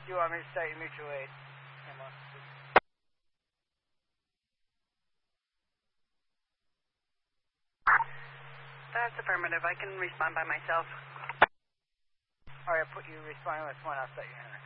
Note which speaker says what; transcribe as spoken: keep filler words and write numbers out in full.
Speaker 1: Do you want me to start your mutual aid?
Speaker 2: That's affirmative. I can respond by myself.
Speaker 1: All right, I'll put you responding with one. I'll set you in.